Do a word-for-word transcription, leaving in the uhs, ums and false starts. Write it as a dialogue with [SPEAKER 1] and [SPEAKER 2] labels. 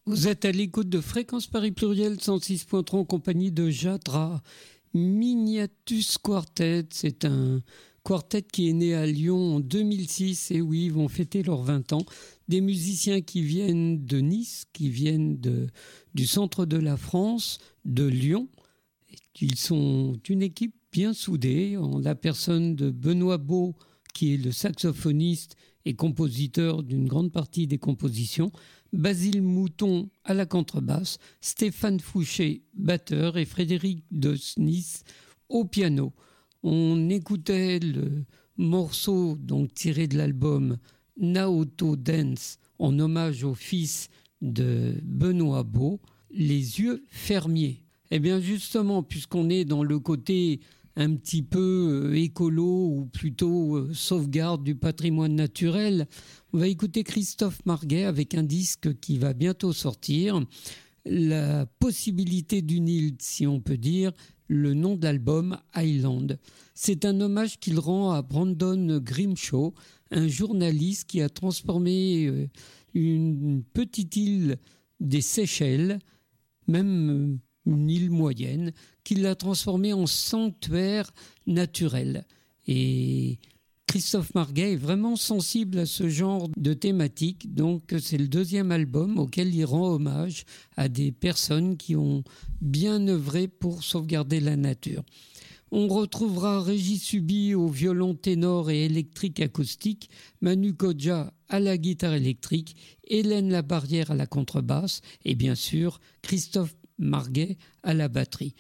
[SPEAKER 1] Vous êtes à l'écoute de Fréquence Paris Pluriel cent six point trois en compagnie de Jadra. Miniatus Quartet, c'est un quartet qui est né à Lyon en deux mille six. Et oui, ils vont fêter leurs vingt ans. Des musiciens qui viennent de Nice, qui viennent de, du centre de la France, de Lyon. Ils sont une équipe bien soudée, en la personne de Benoît Beau, qui est le saxophoniste et compositeur d'une grande partie des compositions, Basile Mouton à la contrebasse, Stéphane Fouché, batteur, et Frédéric de Snis au piano. On écoutait le morceau donc tiré de l'album Naoto Dance en hommage au fils de Benoît Beau, Les yeux fermiers. Eh bien justement, puisqu'on est dans le côté un petit peu euh, écolo ou plutôt euh, sauvegarde du patrimoine naturel, on va écouter Christophe Marguet avec un disque qui va bientôt sortir, La possibilité d'une île, si on peut dire, le nom de l'album Island. C'est un hommage qu'il rend à Brandon Grimshaw, un journaliste qui a transformé euh, une petite île des Seychelles, même euh, une île moyenne, qu'il l'a transformée en sanctuaire naturel. Et Christophe Marguet est vraiment sensible à ce genre de thématique, donc c'est le deuxième album auquel il rend hommage à des personnes qui ont bien œuvré pour sauvegarder la nature. On retrouvera Régis Subi au violon ténor et électrique acoustique, Manu Kodja à la guitare électrique, Hélène Labarrière à la contrebasse et bien sûr Christophe Marguet à la batterie.